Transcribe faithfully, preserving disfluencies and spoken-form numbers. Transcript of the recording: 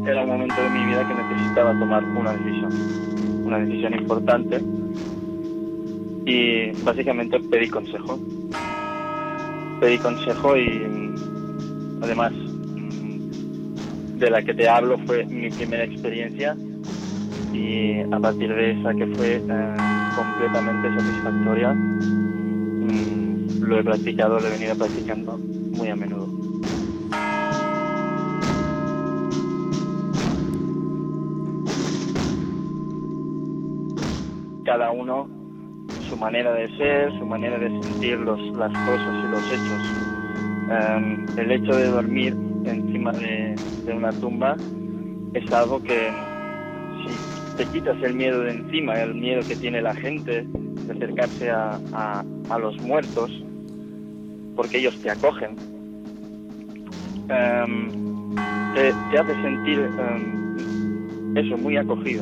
era un momento de mi vida que necesitaba tomar una decisión, una decisión importante, y básicamente pedí consejo. Pedí consejo y además de la que te hablo fue mi primera experiencia, y a partir de esa, que fue eh, completamente satisfactoria, mmm, lo he practicado, lo he venido practicando muy a menudo. Cada uno, su manera de ser, su manera de sentir los, las cosas y los hechos. Um, el hecho de dormir encima de, de una tumba es algo que, si te quitas el miedo de encima, el miedo que tiene la gente de acercarse a, a, a los muertos, porque ellos te acogen, um, te, te hace sentir um, eso, muy acogido.